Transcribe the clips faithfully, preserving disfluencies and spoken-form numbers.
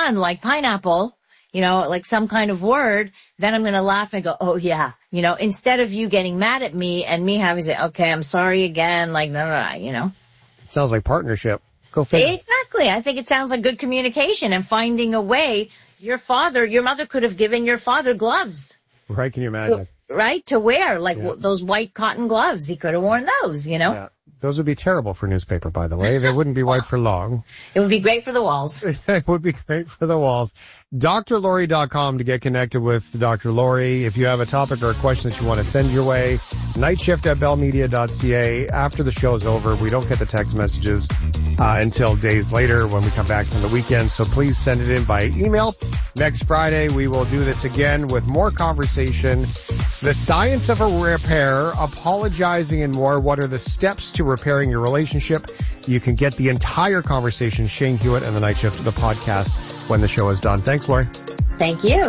fun, like pineapple, you know, like some kind of word, then I'm going to laugh and go, oh yeah, you know, instead of you getting mad at me and me having to say, okay, I'm sorry again, like, no, no, no, you know. Sounds like partnership. Go figure. Exactly. I think it sounds like good communication and finding a way. Your father, your mother could have given your father gloves. Right, can you imagine? To, right, to wear, like yeah. w- those white cotton gloves. He could have worn those, you know. Yeah. Those would be terrible for newspaper, by the way. They wouldn't be white for long. It would be great for the walls. It would be great for the walls. D R Lori dot com to get connected with Doctor Lori. If you have a topic or a question that you want to send your way, nightshift at bell media dot c a. After the show is over, we don't get the text messages uh, until days later when we come back from the weekend. So please send it in by email. Next Friday, we will do this again with more conversation. The science of a repair, apologizing, and more. What are the steps to repairing your relationship? You can get the entire conversation, Shane Hewitt and the Night Shift, the podcast, when the show is done. Thanks, Lori. Thank you.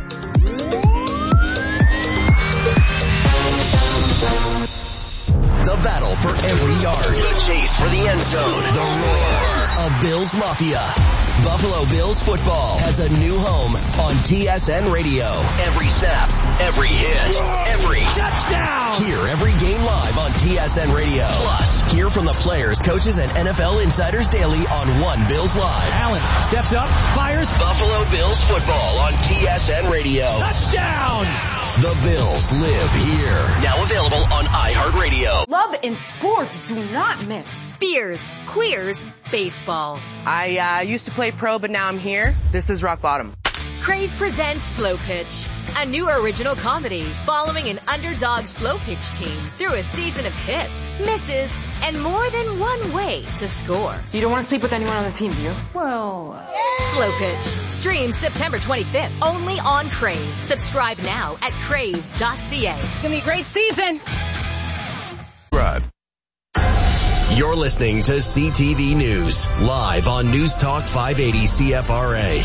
The battle for every yard. The chase for the end zone. The roar of Bills Mafia. Buffalo Bills football has a new home on T S N Radio. Every snap, every hit, every touchdown. Hear every game live on T S N Radio. Plus, hear from the players, coaches, and N F L insiders daily on One Bills Live. Allen steps up, fires. Buffalo Bills football on T S N Radio. Touchdown. The Bills live here. Now available on iHeartRadio. Love and sports do not mix. Beers, queers, baseball. I uh, used to play pro, but now I'm here. This is rock bottom. Crave presents Slow Pitch, a new original comedy following an underdog slow pitch team through a season of hits, misses, and more than one way to score. You don't want to sleep with anyone on the team, do you? Well, Slow Pitch. Stream September twenty-fifth, only on Crave. Subscribe now at crave dot c a. It's going to be a great season. Subscribe. You're listening to C T V News, live on News Talk five eighty C F R A.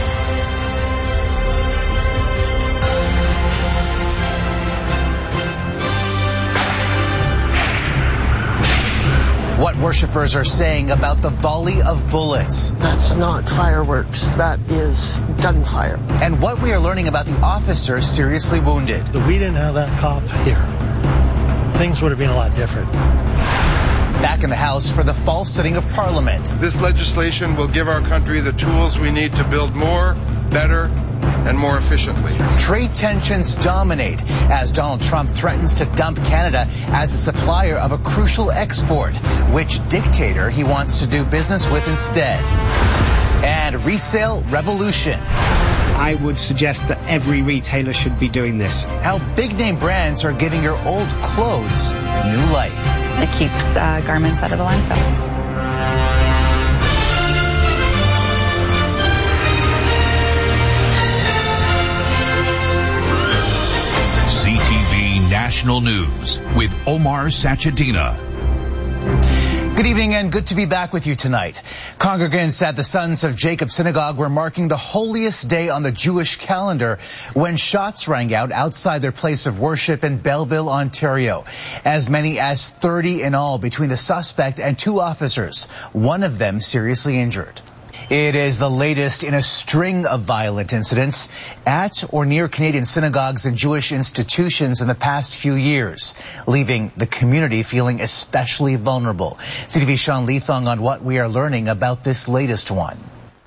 What worshippers are saying about the volley of bullets. That's not fireworks. That is gunfire. And what we are learning about the officer seriously wounded. If we didn't have that cop here, things would have been a lot different. Back in the House for the fall sitting of Parliament. This legislation will give our country the tools we need to build more, better, and more efficiently. Trade tensions dominate as Donald Trump threatens to dump Canada as a supplier of a crucial export. Which dictator he wants to do business with instead. And resale revolution. I would suggest that every retailer should be doing this. How big name brands are giving your old clothes new life. It keeps uh, garments out of the landfill. C T V National News with Omar Sachedina. Good evening and good to be back with you tonight. Congregants at the Sons of Jacob Synagogue were marking the holiest day on the Jewish calendar when shots rang out outside their place of worship in Belleville, Ontario. As many as thirty in all between the suspect and two officers, one of them seriously injured. It is the latest in a string of violent incidents at or near Canadian synagogues and Jewish institutions in the past few years, leaving the community feeling especially vulnerable. C T V's Sean Leathong on what we are learning about this latest one.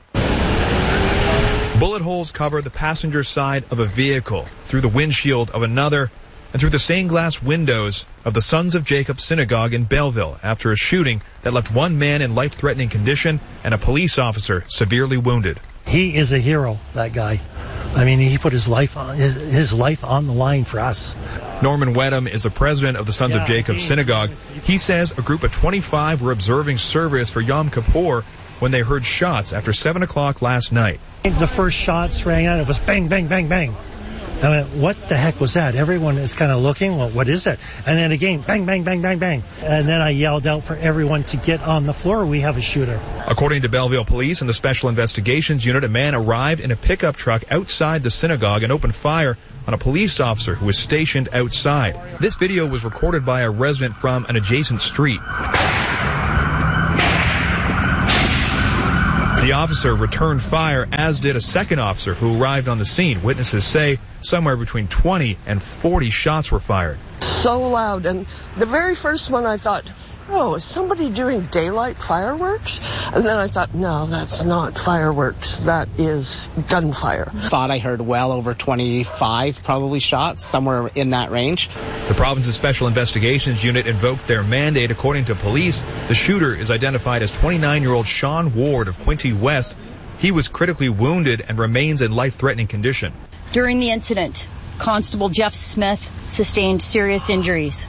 Bullet holes cover the passenger side of a vehicle, through the windshield of another, and through the stained glass windows of the Sons of Jacob Synagogue in Belleville after a shooting that left one man in life-threatening condition and a police officer severely wounded. He is a hero, that guy. I mean, he put his life on, his, his life on the line for us. Norman Wedham is the president of the Sons yeah, of Jacob he, Synagogue. He says a group of twenty-five were observing service for Yom Kippur when they heard shots after seven o'clock last night. The first shots rang out. It was bang, bang, bang, bang. I mean, what the heck was that? Everyone is kind of looking, well, what is it? And then again, bang, bang, bang, bang, bang. And then I yelled out for everyone to get on the floor. We have a shooter. According to Belleville Police and the Special Investigations Unit, a man arrived in a pickup truck outside the synagogue and opened fire on a police officer who was stationed outside. This video was recorded by a resident from an adjacent street. The The officer returned fire, as did a second officer who arrived on the scene. Witnesses say somewhere between twenty and forty shots were fired. So loud. And the very first one I thought, oh, is somebody doing daylight fireworks? And then I thought, no, that's not fireworks. That is gunfire. Thought I heard well over twenty-five probably shots, somewhere in that range. The province's Special Investigations Unit invoked their mandate. According to police, the shooter is identified as twenty-nine-year-old Sean Ward of Quinte West. He was critically wounded and remains in life-threatening condition. During the incident, Constable Jeff Smith sustained serious injuries.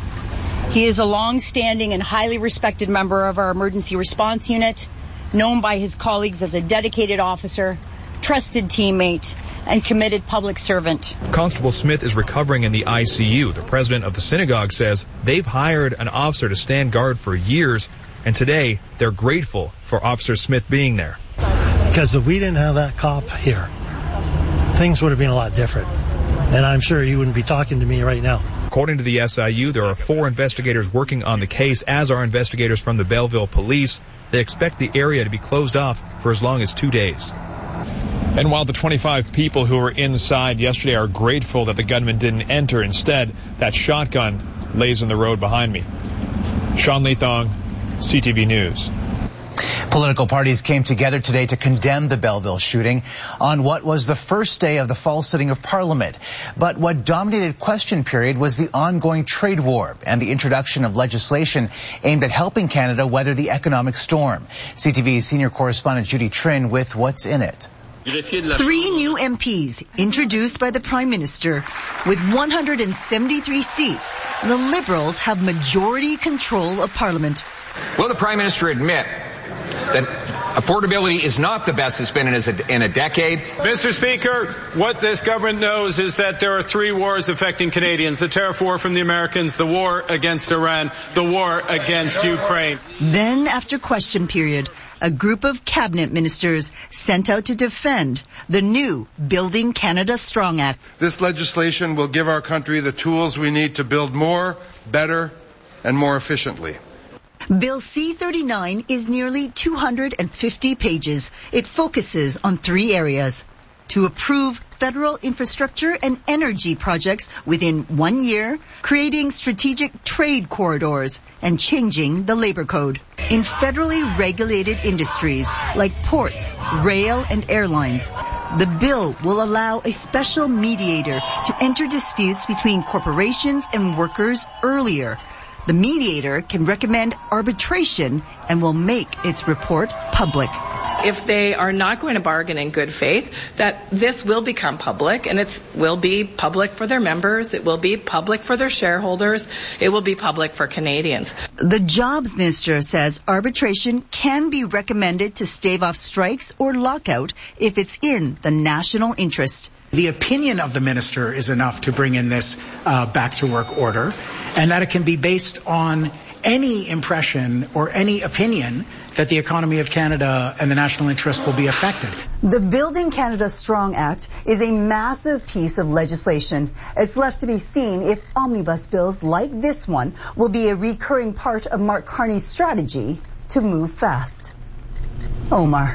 He is a long-standing and highly respected member of our emergency response unit, known by his colleagues as a dedicated officer, trusted teammate, and committed public servant. Constable Smith is recovering in the I C U. The president of the synagogue says they've hired an officer to stand guard for years, and today they're grateful for Officer Smith being there. Because if we didn't have that cop here, things would have been a lot different. And I'm sure you wouldn't be talking to me right now. According to the S I U, there are four investigators working on the case, as are investigators from the Belleville Police. They expect the area to be closed off for as long as two days. And while the twenty-five people who were inside yesterday are grateful that the gunman didn't enter, instead, that shotgun lays in the road behind me. Sean Leathong, C T V News. Political parties came together today to condemn the Belleville shooting on what was the first day of the fall sitting of Parliament. But what dominated question period was the ongoing trade war and the introduction of legislation aimed at helping Canada weather the economic storm. C T V's senior correspondent Judy Trin with what's in it. Three new M Ps introduced by the Prime Minister. With one hundred seventy-three seats, the Liberals have majority control of Parliament. Will the Prime Minister admit that affordability is not the best it's been in a, in a decade? Mister Speaker, what this government knows is that there are three wars affecting Canadians. The tariff war from the Americans, the war against Iran, the war against Ukraine. Then, after question period, a group of cabinet ministers sent out to defend the new Building Canada Strong Act. This legislation will give our country the tools we need to build more, better, and more efficiently. Bill C thirty-nine is nearly two hundred fifty pages. It focuses on three areas: to approve federal infrastructure and energy projects within one year, creating strategic trade corridors, and changing the labor code. In federally regulated industries like ports, rail, and airlines, the bill will allow a special mediator to enter disputes between corporations and workers earlier. The mediator can recommend arbitration and will make its report public. If they are not going to bargain in good faith, that this will become public, and it will be public for their members, it will be public for their shareholders, it will be public for Canadians. The Jobs Minister says arbitration can be recommended to stave off strikes or lockout if it's in the national interest. The opinion of the minister is enough to bring in this uh, back-to-work order, and that it can be based on any impression or any opinion that the economy of Canada and the national interest will be affected. The Building Canada Strong Act is a massive piece of legislation. It's left to be seen if omnibus bills like this one will be a recurring part of Mark Carney's strategy to move fast. Omar.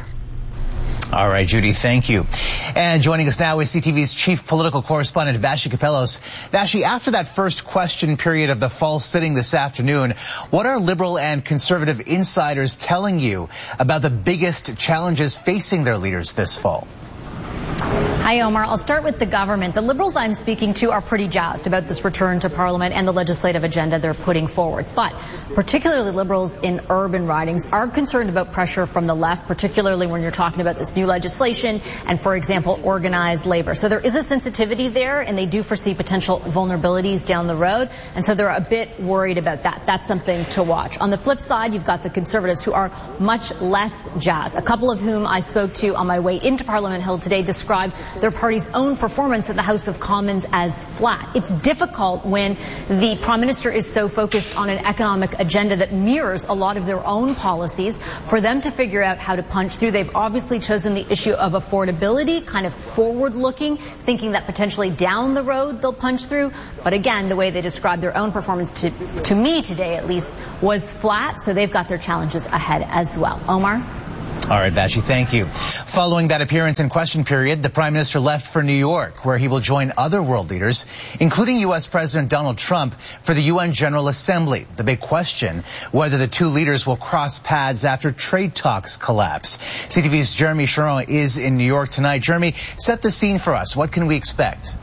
All right, Judy, thank you. And joining us now is C T V's chief political correspondent, Vassy Kapelos. Vassy, after that first question period of the fall sitting this afternoon, what are Liberal and Conservative insiders telling you about the biggest challenges facing their leaders this fall? Hi, Omar. I'll start with the government. The Liberals I'm speaking to are pretty jazzed about this return to Parliament and the legislative agenda they're putting forward. But particularly Liberals in urban ridings are concerned about pressure from the left, particularly when you're talking about this new legislation and, for example, organized labor. So there is a sensitivity there, and they do foresee potential vulnerabilities down the road. And so they're a bit worried about that. That's something to watch. On the flip side, you've got the Conservatives who are much less jazzed. A couple of whom I spoke to on my way into Parliament Hill today described their party's own performance in the House of Commons as flat. It's difficult when the Prime Minister is so focused on an economic agenda that mirrors a lot of their own policies for them to figure out how to punch through. They've obviously chosen the issue of affordability, kind of forward-looking, thinking that potentially down the road they'll punch through. But again, the way they described their own performance, to, to me today at least, was flat, so they've got their challenges ahead as well. Omar? All right, Vassy, thank you. Following that appearance and question period, the Prime Minister left for New York, where he will join other world leaders, including U S President Donald Trump, for the U N General Assembly. The big question, whether the two leaders will cross paths after trade talks collapsed. C T V's Jeremy Sharon is in New York tonight. Jeremy, set the scene for us. What can we expect?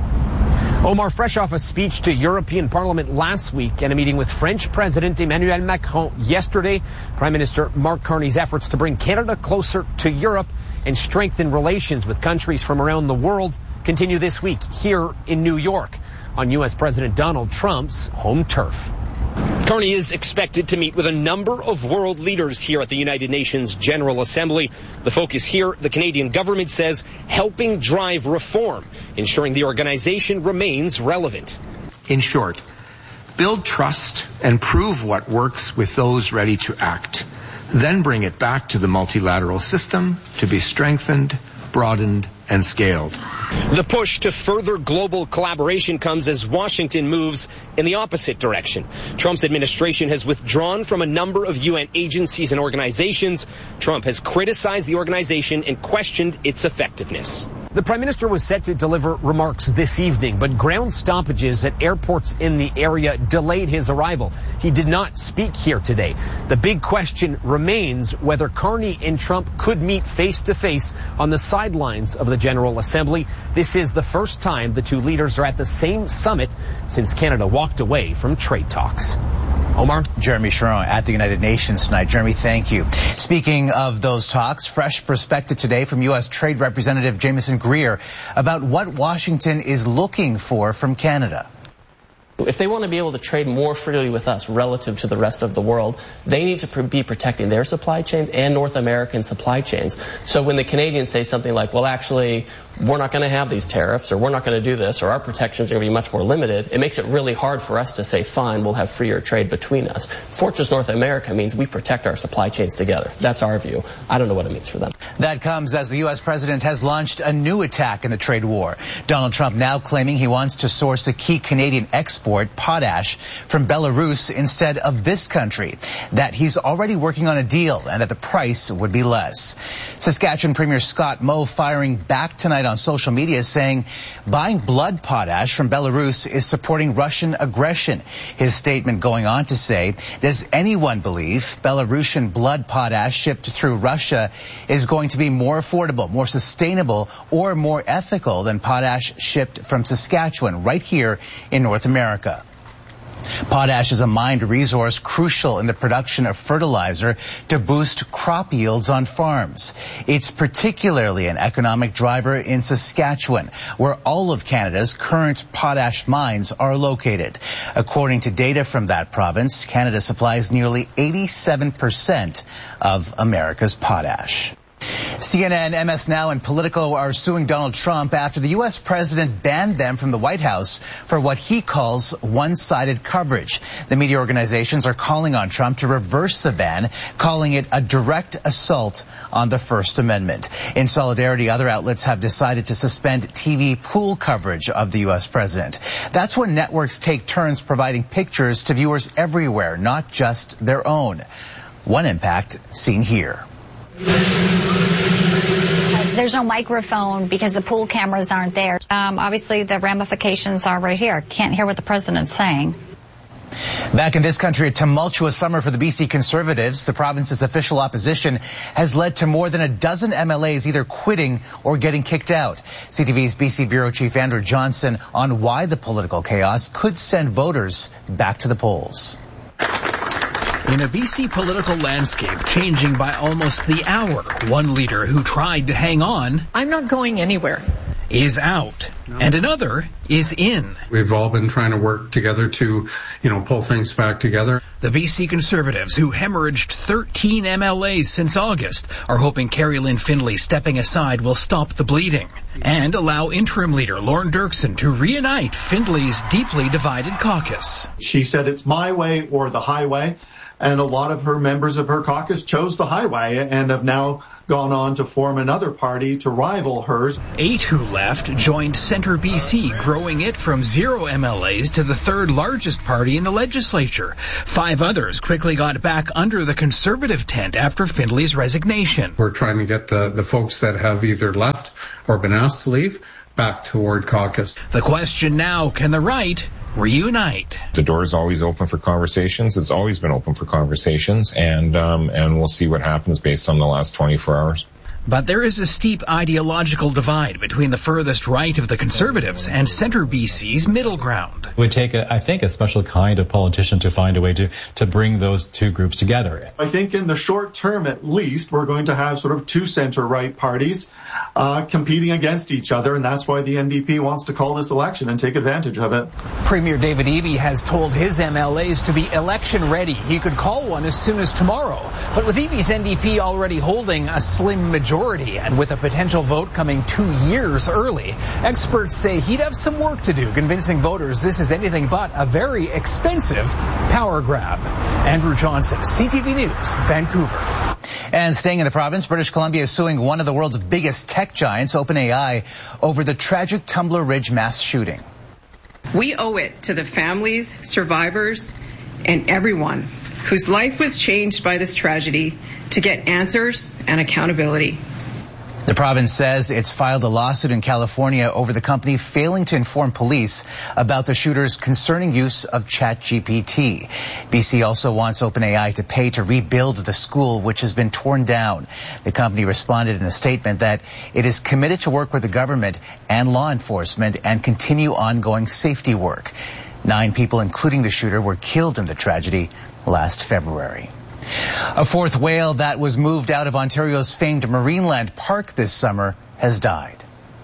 Omar, fresh off a speech to European Parliament last week and a meeting with French President Emmanuel Macron yesterday, Prime Minister Mark Carney's efforts to bring Canada closer to Europe and strengthen relations with countries from around the world continue this week here in New York on U S President Donald Trump's home turf. Carney is expected to meet with a number of world leaders here at the United Nations General Assembly. The focus here, the Canadian government says, helping drive reform, ensuring the organization remains relevant. In short, build trust and prove what works with those ready to act. Then bring it back to the multilateral system to be strengthened, broadened, and scaled. The push to further global collaboration comes as Washington moves in the opposite direction. Trump's administration has withdrawn from a number of U N agencies and organizations. Trump has criticized the organization and questioned its effectiveness. The Prime Minister was set to deliver remarks this evening, but ground stoppages at airports in the area delayed his arrival. He did not speak here today. The big question remains whether Carney and Trump could meet face-to-face on the sidelines of the General Assembly. This is the first time the two leaders are at the same summit since Canada walked away from trade talks. Omar? Jeremy Sharon at the United Nations tonight. Jeremy, thank you. Speaking of those talks, fresh perspective today from U S Trade Representative Jameson Greer about what Washington is looking for from Canada. If they want to be able to trade more freely with us relative to the rest of the world, they need to be protecting their supply chains and North American supply chains. So when the Canadians say something like, well, actually, we're not going to have these tariffs, or we're not going to do this, or our protections are going to be much more limited, it makes it really hard for us to say, fine, we'll have freer trade between us. Fortress North America means we protect our supply chains together. That's our view. I don't know what it means for them. That comes as the U S president has launched a new attack in the trade war. Donald Trump now claiming he wants to source a key Canadian export, potash, from Belarus instead of this country, that he's already working on a deal and that the price would be less. Saskatchewan Premier Scott Moe firing back tonight on social media saying buying blood potash from Belarus is supporting Russian aggression. His statement going on to say, does anyone believe Belarusian blood potash shipped through Russia is going to be more affordable, more sustainable, or more ethical than potash shipped from Saskatchewan right here in North America? Potash is a mined resource crucial in the production of fertilizer to boost crop yields on farms. It's particularly an economic driver in Saskatchewan, where all of Canada's current potash mines are located. According to data from that province, Canada supplies nearly eighty-seven percent of America's potash. C N N, M S Now, and Politico are suing Donald Trump after the U S president banned them from the White House for what he calls one-sided coverage. The media organizations are calling on Trump to reverse the ban, calling it a direct assault on the First Amendment. In solidarity, other outlets have decided to suspend T V pool coverage of the U S president. That's when networks take turns providing pictures to viewers everywhere, not just their own. One impact seen here. There's no microphone because the pool cameras aren't there. Um, obviously, the ramifications are right here. Can't hear what the president's saying. Back in this country, a tumultuous summer for the B C Conservatives. The province's official opposition has led to more than a dozen M L As either quitting or getting kicked out. C T V's B C Bureau Chief Andrew Johnson on why the political chaos could send voters back to the polls. In a B C political landscape changing by almost the hour, one leader who tried to hang on, I'm not going anywhere, is out, no. And another is in. We've all been trying to work together to, you know, pull things back together. The B C Conservatives, who hemorrhaged thirteen M L As since August, are hoping Carrie Lynn Findlay stepping aside will stop the bleeding and allow interim leader Lorne Dirksen to reunite Findlay's deeply divided caucus. She said it's my way or the highway. and a lot of her members of her caucus chose the highway and have now gone on to form another party to rival hers. Eight who left joined Centre B C, growing it from zero M L As to the third largest party in the legislature. Five others quickly got back under the Conservative tent after Findlay's resignation. We're trying to get the, the folks that have either left or been asked to leave back toward caucus. The question now, can the right reunite? The door is always open for conversations. It's always been open for conversations, and um, and we'll see what happens based on the last twenty-four hours. But there is a steep ideological divide between the furthest right of the Conservatives and Centre B C's middle ground. It would take, a, I think, a special kind of politician to find a way to, to bring those two groups together. I think in the short term, at least, we're going to have sort of two centre-right parties uh, competing against each other, and that's why the N D P wants to call this election and take advantage of it. Premier David Eby has told his M L As to be election ready. He could call one as soon as tomorrow. But with Eby's N D P already holding a slim majority, and with a potential vote coming two years early, experts say he'd have some work to do convincing voters this is anything but a very expensive power grab. Andrew Johnson, C T V News, Vancouver. And staying in the province, British Columbia is suing one of the world's biggest tech giants, OpenAI, over the tragic Tumbler Ridge mass shooting. We owe it to the families, survivors, and everyone whose life was changed by this tragedy to get answers and accountability. The province says it's filed a lawsuit in California over the company failing to inform police about the shooter's concerning use of ChatGPT. B C also wants OpenAI to pay to rebuild the school, which has been torn down. The company responded in a statement that it is committed to work with the government and law enforcement and continue ongoing safety work. Nine people, including the shooter, were killed in the tragedy last February. A fourth whale that was moved out of Ontario's famed Marineland Park this summer has died.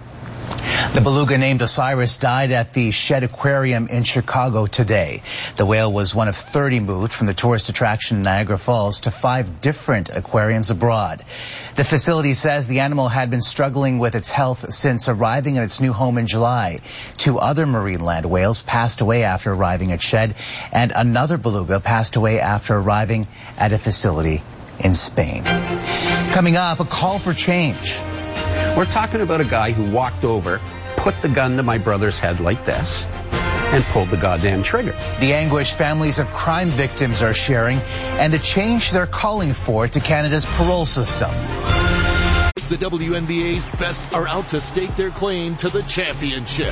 The beluga named Osiris died at the Shed Aquarium in Chicago today. The whale was one of thirty moved from the tourist attraction Niagara Falls to five different aquariums abroad. The facility says the animal had been struggling with its health since arriving at its new home in July. Two other Marineland whales passed away after arriving at Shed, and another beluga passed away after arriving at a facility in Spain. Coming up, a call for change. We're talking about a guy who walked over, put the gun to my brother's head like this, and pulled the goddamn trigger. The anguish families of crime victims are sharing, and the change they're calling for to Canada's parole system. The W N B A's best are out to stake their claim to the championship.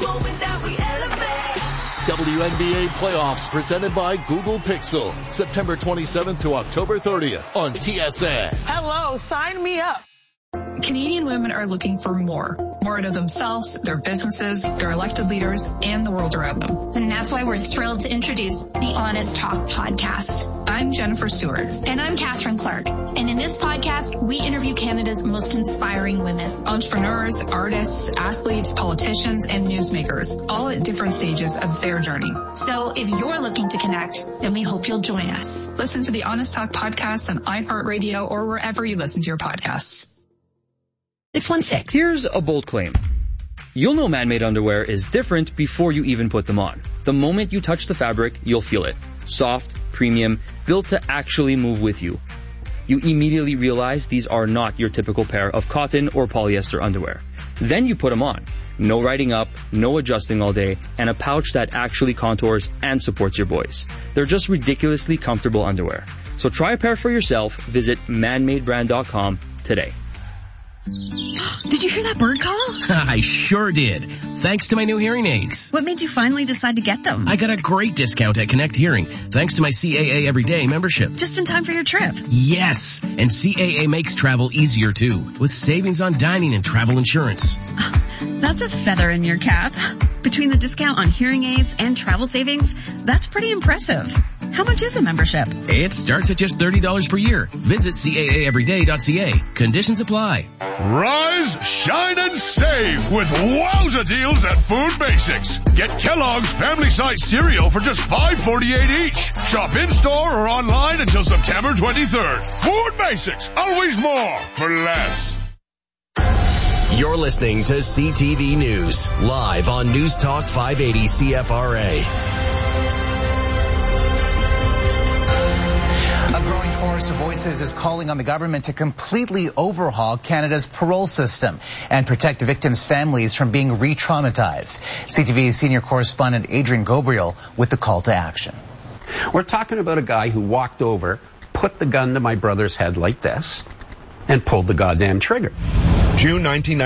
W N B A playoffs presented by Google Pixel, September twenty-seventh to October thirtieth on T S N. Hello, sign me up. Canadian women are looking for more. More out of themselves, their businesses, their elected leaders, and the world around them. And that's why we're thrilled to introduce the Honest Talk podcast. I'm Jennifer Stewart. And I'm Catherine Clark. And in this podcast, we interview Canada's most inspiring women. Entrepreneurs, artists, athletes, politicians, and newsmakers, all at different stages of their journey. So if you're looking to connect, then we hope you'll join us. Listen to the Honest Talk podcast on iHeartRadio or wherever you listen to your podcasts. six one six. Here's a bold claim. You'll know man-made underwear is different before you even put them on. The moment you touch the fabric, you'll feel it. Soft, premium, built to actually move with you. You immediately realize these are not your typical pair of cotton or polyester underwear. Then you put them on. No riding up, no adjusting all day, and a pouch that actually contours and supports your boys. They're just ridiculously comfortable underwear. So try a pair for yourself. Visit man made brand dot com today. Did you hear that bird call? I sure did. Thanks to my new hearing aids. What made you finally decide to get them? I got a great discount at Connect Hearing, thanks to my C A A Everyday membership. Just in time for your trip. Yes, and C A A makes travel easier too, with savings on dining and travel insurance. That's a feather in your cap. Between the discount on hearing aids and travel savings, that's pretty impressive. How much is a membership? It starts at just thirty dollars per year. Visit C A A everyday dot C A. Conditions apply. Rise, shine, and save with wowza deals at Food Basics. Get Kellogg's family-sized cereal for just five forty-eight each. Shop in-store or online until September twenty-third. Food Basics, always more for less. You're listening to C T V News, live on News Talk five eighty C F R A. Chorus of Voices is calling on the government to completely overhaul Canada's parole system and protect victims' families from being re-traumatized. C T V's senior correspondent Adrian Gabriel with the call to action. We're talking about a guy who walked over, put the gun to my brother's head like this, and pulled the goddamn trigger. June nineteen ninety.